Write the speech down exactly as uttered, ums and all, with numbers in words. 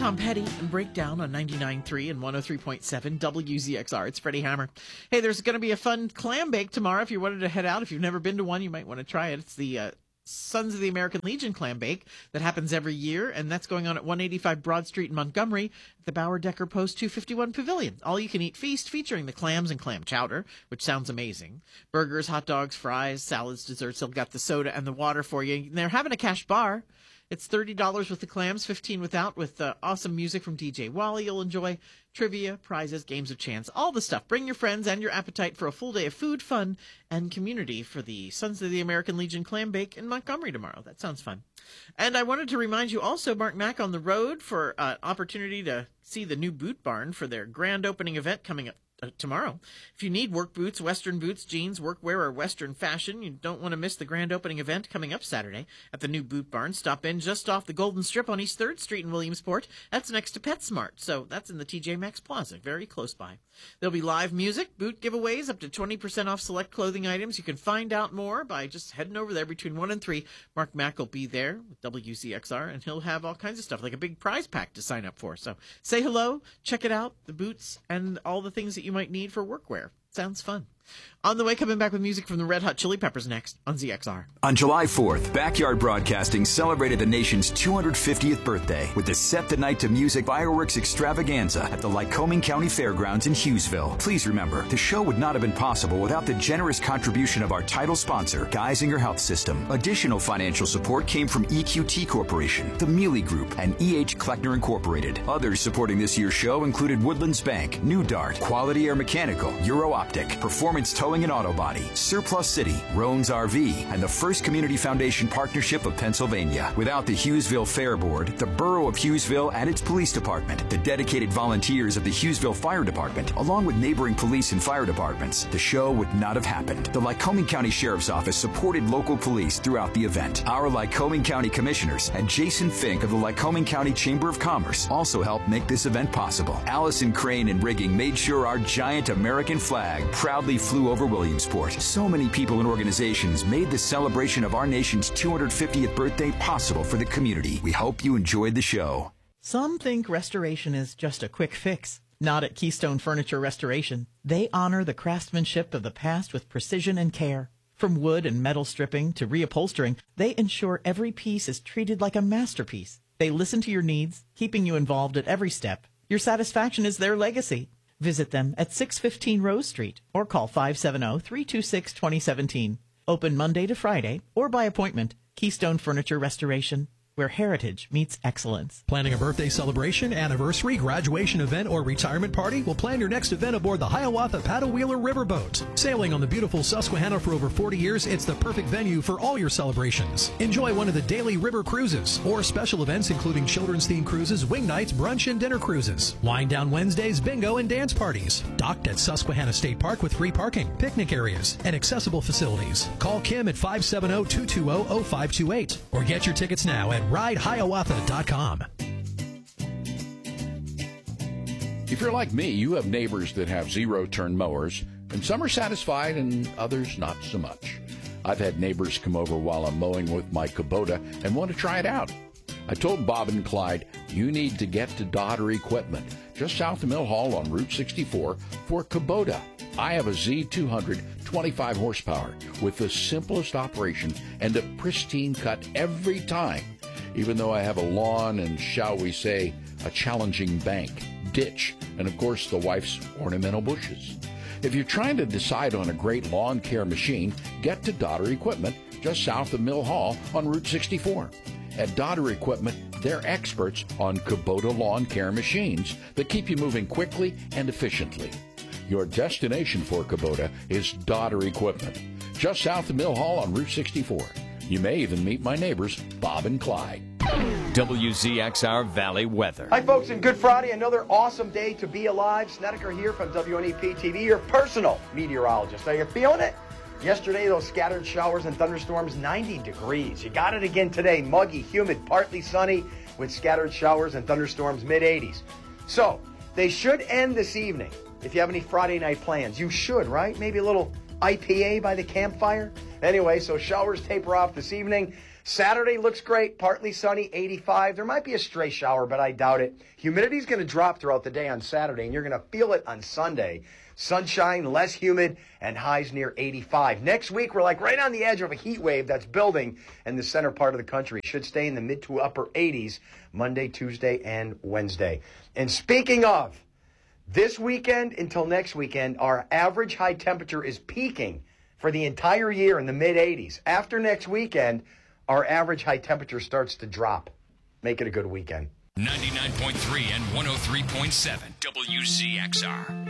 Tom Petty and Breakdown on ninety-nine point three and one oh three point seven W Z X R. It's Freddie Hammer. Hey, there's going to be a fun clam bake tomorrow. If you wanted to head out, if you've never been to one, you might want to try it. It's the uh, Sons of the American Legion clam bake that happens every year, and that's going on at one eighty-five Broad Street in Montgomery at the Bauer Decker Post two fifty-one Pavilion. All-you-can-eat feast featuring the clams and clam chowder, which sounds amazing. Burgers, hot dogs, fries, salads, desserts. They've got the soda and the water for you. And they're having a cash bar. It's thirty dollars with the clams, fifteen dollars without, with uh, awesome music from D J Wally. You'll enjoy trivia, prizes, games of chance, all the stuff. Bring your friends and your appetite for a full day of food, fun, and community for the Sons of the American Legion clam bake in Montgomery tomorrow. That sounds fun. And I wanted to remind you also, Mark Mack on the road for an uh, opportunity to see the new Boot Barn for their grand opening event coming up Uh, tomorrow. If you need work boots, Western boots, jeans, workwear, or Western fashion, you don't want to miss the grand opening event coming up Saturday at the new Boot Barn. Stop in just off the Golden Strip on East third Street in Williamsport. That's next to PetSmart, so that's in the T J Maxx Plaza, very close by. There'll be live music, boot giveaways, up to twenty percent off select clothing items. You can find out more by just heading over there between one and three. Mark Mack will be there with W Z X R, and he'll have all kinds of stuff, like a big prize pack to sign up for. So say hello, check it out, the boots, and all the things that you might need for workwear. Sounds fun. On the way, coming back with music from the Red Hot Chili Peppers next on Z X R. On July fourth, Backyard Broadcasting celebrated the nation's two hundred fiftieth birthday with the Set the Night to Music Fireworks Extravaganza at the Lycoming County Fairgrounds in Hughesville. Please remember, the show would not have been possible without the generous contribution of our title sponsor, Geisinger Health System. Additional financial support came from E Q T Corporation, the Mealy Group, and E H Kleckner Incorporated. Others supporting this year's show included Woodlands Bank, New Dart, Quality Air Mechanical, Euro Optic, Performance Towing and Auto Body, Surplus City, Roan's R V, and the First Community Foundation Partnership of Pennsylvania. Without the Hughesville Fair Board, the Borough of Hughesville and its police department, the dedicated volunteers of the Hughesville Fire Department, along with neighboring police and fire departments, the show would not have happened. The Lycoming County Sheriff's Office supported local police throughout the event. Our Lycoming County Commissioners and Jason Fink of the Lycoming County Chamber of Commerce also helped make this event possible. Allison Crane and rigging made sure our giant American flag proudly flew over Williamsport. So many people and organizations made the celebration of our nation's two hundred fiftieth birthday possible for the community. We hope you enjoyed the show. Some think restoration is just a quick fix. Not at Keystone Furniture Restoration. They honor the craftsmanship of the past with precision and care. From wood and metal stripping to reupholstering, they ensure every piece is treated like a masterpiece. They listen to your needs, keeping you involved at every step. Your satisfaction is their legacy. Visit them at six fifteen Rose Street or call five seven zero, three two six, two zero one seven. Open Monday to Friday or by appointment. Keystone Furniture Restoration, where heritage meets excellence. Planning a birthday celebration, anniversary, graduation event, or retirement party? Well, plan your next event aboard the Hiawatha Paddle Wheeler Riverboat. Sailing on the beautiful Susquehanna for over forty years, it's the perfect venue for all your celebrations. Enjoy one of the daily river cruises or special events including children's themed cruises, wing nights, brunch, and dinner cruises. Wind down Wednesdays, bingo, and dance parties. Docked at Susquehanna State Park with free parking, picnic areas, and accessible facilities. Call Kim at five seven zero, two two zero, zero five two eight or get your tickets now at ride hiawatha dot com. If you're like me, you have neighbors that have zero-turn mowers, and some are satisfied and others not so much. I've had neighbors come over while I'm mowing with my Kubota and want to try it out. I told Bob and Clyde, you need to get to Dodder Equipment, just south of Mill Hall on Route sixty-four, for Kubota. I have a Z two hundred, twenty-five horsepower, with the simplest operation and a pristine cut every time, even though I have a lawn and, shall we say, a challenging bank, ditch, and of course the wife's ornamental bushes. If you're trying to decide on a great lawn care machine, get to Dodder Equipment, just south of Mill Hall on Route sixty-four. At Dodder Equipment, they're experts on Kubota lawn care machines that keep you moving quickly and efficiently. Your destination for Kubota is Dodder Equipment, just south of Mill Hall on Route sixty-four. You may even meet my neighbors, Bob and Clyde. W Z X R Valley Weather. Hi, folks, and Good Friday, another awesome day to be alive. Snedeker here from W N E P T V, your personal meteorologist. Are you feeling it? Yesterday, those scattered showers and thunderstorms, ninety degrees. You got it again today, muggy, humid, partly sunny, with scattered showers and thunderstorms, mid eighties. So, they should end this evening. If you have any Friday night plans, you should, right? Maybe a little I P A by the campfire? Anyway, so showers taper off this evening. Saturday looks great, partly sunny, eighty-five. There might be a stray shower, but I doubt it. Humidity's going to drop throughout the day on Saturday, and you're going to feel it on Sunday. Sunshine, less humid, and highs near eighty-five. Next week, we're like right on the edge of a heat wave that's building in the center part of the country. Should stay in the mid to upper eighties Monday, Tuesday, and Wednesday. And speaking of, this weekend until next weekend, our average high temperature is peaking for the entire year in the mid eighties. After next weekend, our average high temperature starts to drop. Make it a good weekend. ninety-nine point three and one oh three point seven W Z X R.